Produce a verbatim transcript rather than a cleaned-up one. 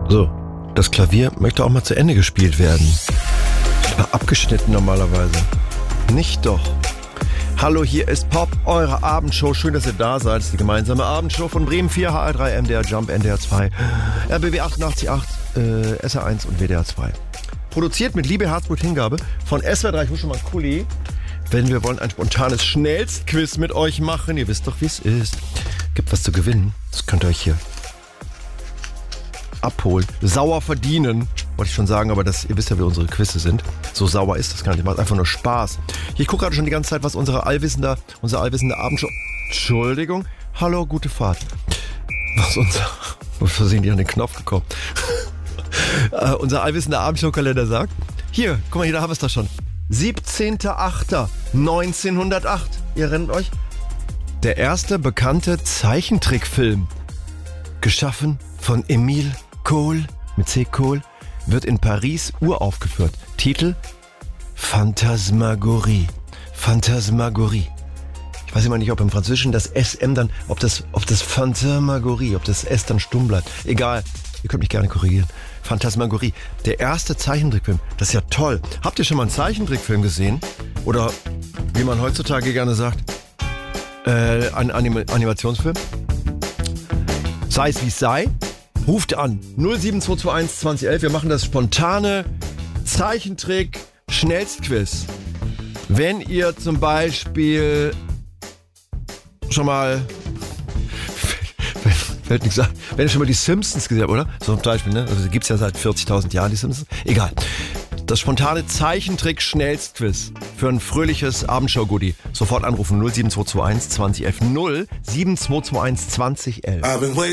So, das Klavier möchte auch mal zu Ende gespielt werden. War abgeschnitten normalerweise. Nicht doch. Hallo, hier ist Pop, eure Abendshow. Schön, dass ihr da seid. Das ist die gemeinsame Abendshow von Bremen vier, H R drei, M D R Jump, N D R zwei, R B B achtundachtzig Komma acht, äh, S R eins und W D R zwei. Produziert mit Liebe, Herzblut, Hingabe von S W R drei. Ich muss schon mal Kuli. Wenn wir wollen ein spontanes Schnellstquiz mit euch machen. Ihr wisst doch, wie es ist. Gibt was zu gewinnen. Das könnt ihr euch hier abholen. Sauer verdienen. Wollte ich schon sagen, aber das, ihr wisst ja, wie unsere Quizze sind. So sauer ist das gar nicht. Macht einfach nur Spaß. Ich gucke gerade schon die ganze Zeit, was unsere allwissende, unsere allwissende Abendshow... Entschuldigung. Hallo, gute Fahrt. Was unser... Wo versehen die an den Knopf gekommen? uh, unser allwissender Abendshow-Kalender sagt. Hier, guck mal, hier, da haben wir es doch schon. siebzehnter achter neunzehnhundertacht. Ihr erinnert euch? Der erste bekannte Zeichentrickfilm. Geschaffen von Emile Kohl, mit C. Kohl, wird in Paris uraufgeführt. Titel Phantasmagorie. Phantasmagorie. Ich weiß immer nicht, ob im Französischen das S M dann, ob das, ob das Phantasmagorie, ob das S dann stumm bleibt. Egal, ihr könnt mich gerne korrigieren. Phantasmagorie. Der erste Zeichentrickfilm. Das ist ja toll. Habt ihr schon mal einen Zeichentrickfilm gesehen? Oder, wie man heutzutage gerne sagt, äh, ein Anim- Animationsfilm? Sei es wie es sei. Ruft an null sieben zwei zwei eins zwanzig elf. Wir machen das spontane Zeichentrick-Schnellstquiz. Wenn ihr zum Beispiel schon mal fällt nichts an. Wenn ihr schon mal die Simpsons gesehen habt, oder? So zum Beispiel, ne? Also gibt's ja seit vierzigtausend Jahren die Simpsons. Egal. Das spontane Zeichentrick-Schnellstquiz für ein fröhliches Abendshow-Goodie. Sofort anrufen null sieben zwei zwei eins zwanzig elf null sieben zwei zwei eins zwanzig elf.